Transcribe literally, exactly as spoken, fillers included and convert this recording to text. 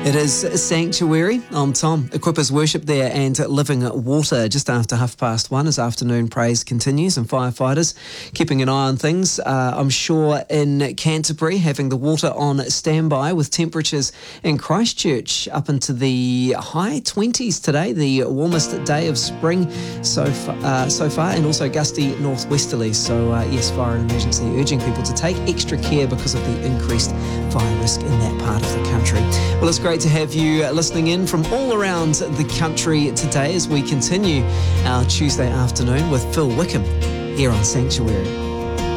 It is Sanctuary. I'm Tom. Equippers worship there and Living Water just after half past one as afternoon praise continues, and firefighters keeping an eye on things. Uh, I'm sure in Canterbury having the water on standby with temperatures in Christchurch up into the high twenties today, the warmest day of spring so far, uh, so far and also gusty northwesterly. So uh, yes, fire and emergency urging people to take extra care because of the increased fire risk in that part of the country. Well, it's great to have you listening in from all around the country today as we continue our Tuesday afternoon with Phil Wickham here on Sanctuary.